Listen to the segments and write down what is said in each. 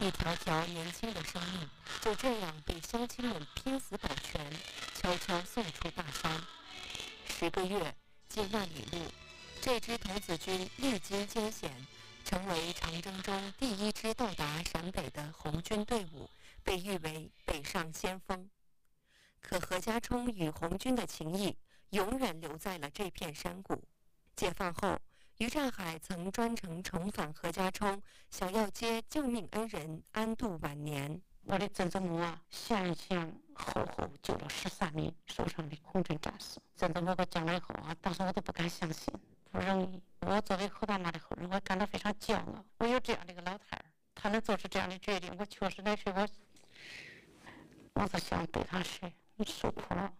一条条年轻的生命就这样被乡亲们拼死保全，悄悄送出大山。10个月，近万里路，这支童子军历经艰险，成为长征中第一支到达陕北的红军队伍，被誉为北上先锋。可何家冲与红军的情谊永远留在了这片山谷。解放后，于占海曾专程重返何家冲，想要接救命恩人安度晚年。 我的曾祖母啊，前前后后救了13名受伤的红军战士。曾祖母给我讲了以后啊，当时我都不敢相信，不容易。我作为何大妈的后人，我感到非常骄傲。我有这样的一个老太儿，她能做出这样的决定，我确实那是我是想对她是受苦了。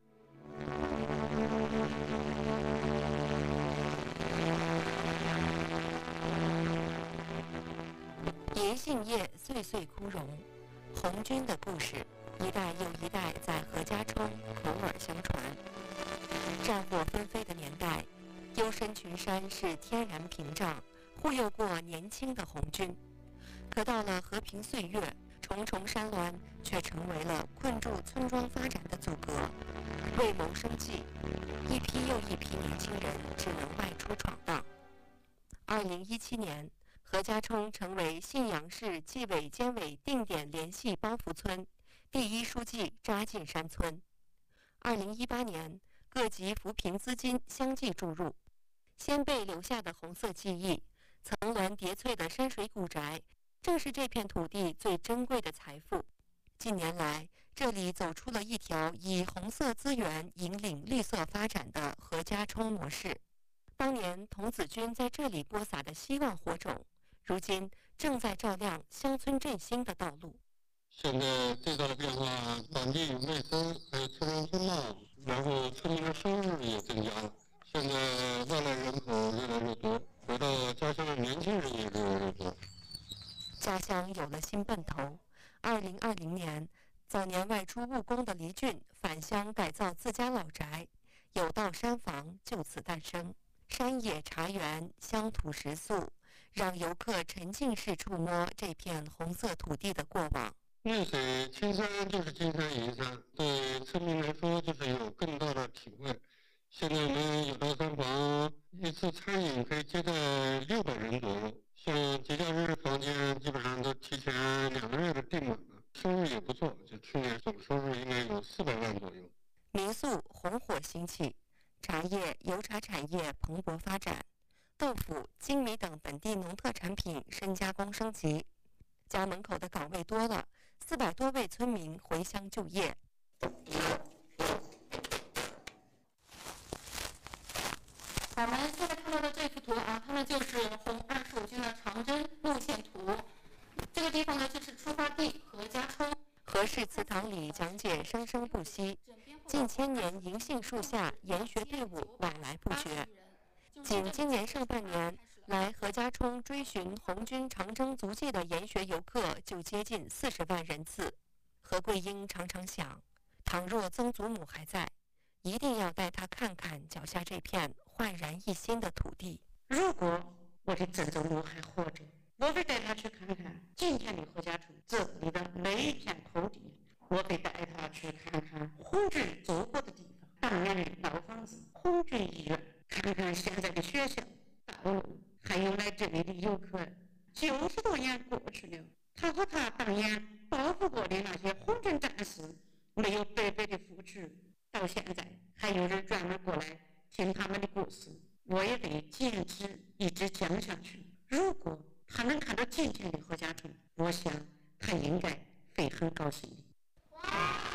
银杏叶岁岁枯荣，红军的故事一代又一代在何家冲口耳相传。战火纷飞的年代，幽深群山是天然屏障，护佑过年轻的红军。可到了和平岁月，重重山峦却成为了困住村庄发展的阻隔。为谋生计，一批又一批年轻人只能外出闯荡。2017年，何家冲成为信阳市纪委监委定点联系帮扶村第一书记，扎进山村。2018年，各级扶贫资金相继注入，先辈留下的红色记忆，层峦叠翠的山水古宅，正是这片土地最珍贵的财富。近年来，这里走出了一条以红色资源引领绿色发展的何家冲模式。当年童子军在这里播撒的希望火种，如今正在照亮乡村振兴的道路。 现在最大的变化，环境卫生还有村容村貌，然后村民的收入也增加了。现在外来人口越来越多，回到家乡的年轻人也越来越多。 家乡有了新奔头。2020年，早年外出务工的黎俊返乡改造自家老宅，有道山房就此诞生。山野茶园，乡土食宿，让游客沉浸式触摸这片红色土地的过往。 绿水青山就是金山银山，对村民来说就是有更大的体会。现在我们有道山房一次餐饮可以接待600人左右，像节假日房间基本上都提前2个月的订满了，收入也不错，就去年总收入应该有400万左右。 民宿红火兴起，茶叶、油茶产业蓬勃发展，豆腐、精米等本地农特产品深加工升级。家门口的岗位多了，400多位村民回乡就业。我们现在看到的这幅图啊，它们就是红25军的长征路线图。这个地方呢，就是出发地何家冲。何氏祠堂里讲解生生不息，近千年银杏树下研学队伍往来不绝。仅今年上半年，来何家冲追寻红军长征足迹的研学游客就接近40万人次。何桂英常常想，倘若曾祖母还在，一定要带她看看脚下这片焕然一新的土地。 如果我的曾祖母还活着，我会带她去看看今天的何家冲这里的每一片土地，我会带她去看看红军走过的地方，当年的老房子、红军医院，看看现在的学校、道路，还有来这里的游客。90多年过去了，他和他当年保护过的那些红军战士没有白白的付出，到现在还有人专门过来听他们的故事，我也得坚持一直讲下去。如果他能看到今天的何家冲，我想他应该会很高兴的。